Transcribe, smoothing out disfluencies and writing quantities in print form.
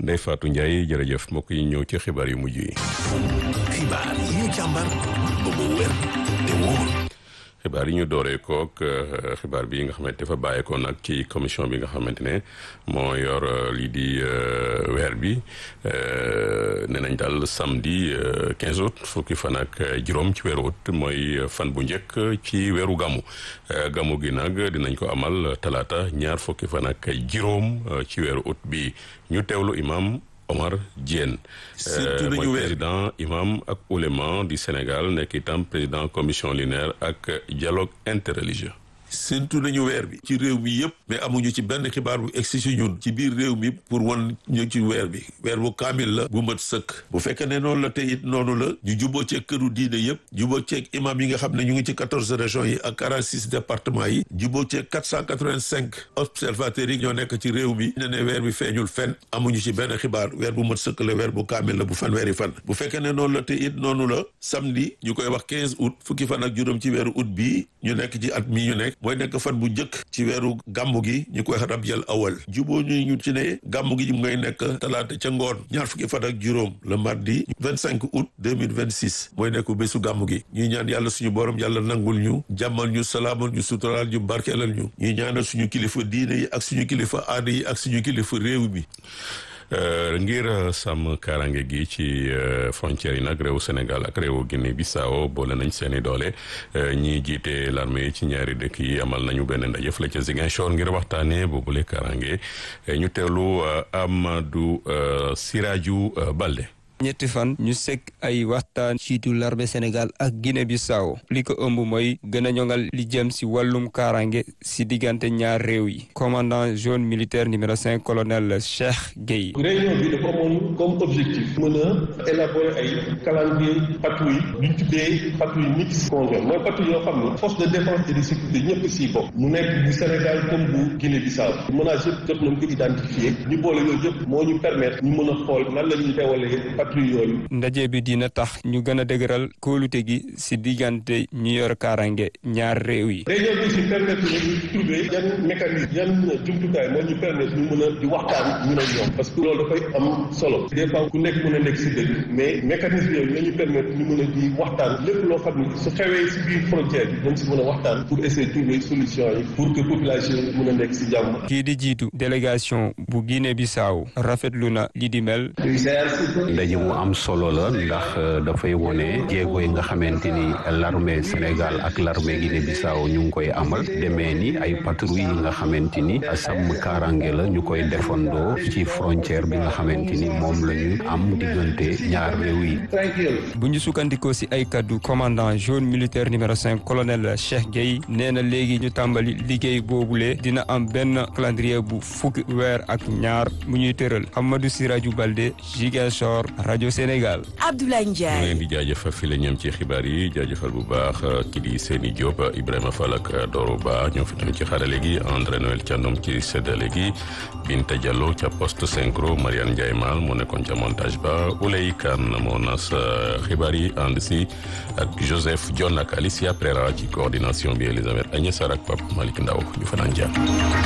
Ndeye Fatou Ndiaye jërëjëf mbokk yi ñëw ci xibaar yu mujj yi. xibaar yi ñu càmbar ba mu wér te wóor. xibaar yi ñu dooree kook xibaar bi nga xamante dafa bàyyeekoo nag ci commission bi nga xamante ne moo yor lii di weer bi nee nañ daal samedi 15 août fukki fan ak juróom ci weeru août mooy fan bu njëkk ci weeru gàmmu gàmmu gi nag dinañ ko amal talaata ñaar fukki fan ak juróom ci weeru août bi ñu teewlu imam Omar Diène mooy président imam ak ouléma du Sénégal nekk itam président commission linéaire ak dialogue interreligieux. séntu nañu weer bi ci réew mi yëpp mais amuñu ci benn xibaar bu egsi si ñun ci biir réew mi pour wan ñu ci weer bi weer bu kaamil la bu mat sëkk bu fekkee ne noonu la te it noonu la ñu juboo ceeg këru diine yëpp juboo ceeg imam yi nga xam ne ñu ngi ci 14 régions yi ak 46 départements yi juboo ceeg 485 observateurs yi ñoo nekk ci réew mi ne weer bi feeñul fenn amuñu ci benn xibaar weer bu mat sëkk la weer bu kaamil la bu fanweeri fan bu fekkee ne noonu la te it noonu la samedi ñu koy wax 15 août fukki fan ak juróom ci weeru août bii ñu nekk ci at mi ñu nekk mooy nekk fan bu njëkk ci weeru gàmmu gi ñu koy wax rabiul awal juboo ñu ci ne gàmmu gi ngay nekk talaata ca ngoon ñaar fukki fan ak juróom le mardi 25 août 2026 mooy nekk bésu gàmmu gi ñuy ñaan yàlla suñu borom yàlla nangul ñu jàmmal ñu salaamal ñu suturaal ñu barkeelal ñu ñuy ñaanal suñu kilifa diine yi ak suñu kilifa aada yi ak suñu kilifa réew mi. ngir sàmm kaaraange gi ci frontières yi nag réewu Sénégal ak réewu Guinée Bissau boole nañ seeni doole ñi jiite l'armée ci ñaari dëkk yi amal nañu benn ndaje fële ca Ziguinchor ngir waxtaanee boobule kaaraange ñu teewlu Amadou Siraju Balde. ñetti fan ñu sekk ay waxtaan ciitu l'armée Sénégal ak Guinée Bissau li ko ëmb mooy gën a ñoŋal li jëm si wàllum kaaraange si diggante ñaar réew yi. commandant zone militaire numéro 5 colonel Cheikh Gueye. réunion bi dafa amoon comme objectif mën a élaborer ay calendrier patrouille ñu tuddee patrouille mixte conjointe mooy patrouille yoo xam ne force de défense et de sécurité ñëpp si bokk mu nekk bu Sénégal comme bu Guinée Bissau menace yëpp jot nañ ko identifier ñu boole yooyu yëpp moo ñu permettre ñu mën a xool nan la ñuy teewalee ndaje bi dina tax ñu gën a dëgëral kóolute gi si diggante ñu yor kaaraange ñaar réew yi. réunion bi si permettre ñu trouver yan mécanisme yan jumtukaay moo ñu permettre ñu mën a di waxtaan ñu ak ñoom parce que loolu dafay am solo des fois ku nekk mën a nekk si dëkk mais mécanisme yooyu ñoo ñu permettre ñu mën a di waxtaan lépp loo xam ne su xewee si biir frontière bi dañ si mën a waxtaan pour essayer de trouver solution yi pour que population yi mën a nekk si jàmm. kii di jiitu délégation bu Guinée Bissau rafetlu na li di mel. mu am solo la ndax dafay wone jéego yi nga xamante ni l'armée Sénégal ak l'armée Guinée Bissau ñu ngi koy amal demee ni ay patrouille yi nga xamante ni sàmm kaaraange la ñu koy defandoo ci frontière bi nga xamante ni moom la ñu am diggante ñaar réew yi. bu ñu sukkandikoo si ay kaddu commandant zone militaire numéro 5 colonel Cheikh Gueye nee na léegi ñu tàmbali liggéey boobule dina am benn calendrier bu fukki weer ak ñaar bu ñuy tëral. Amadou Siraju Balde Ziguinchor rajo Sénégal. Abdoulaye Ndiaye. ñu leen di jaajëfal fi la ñam ci xibaar yi jaajëfal bu baax ki di Seni Diop Ibrahima Fall ak Doro Ba ñoo fi doon ci xarale gi André Noël Thiandoum ci séddale gi Binta Diallo ca poste synchro Mariane Ndiaye Mal moo nekkoon ca montage ba Ouley Kane moo nas xibaar yi ànd si ak Joseph Dione ak Alicia Prera ci coordination bi Elisabeth Agnès Sarr ak Pape Malick Ndaw ñu fanaan jàmm.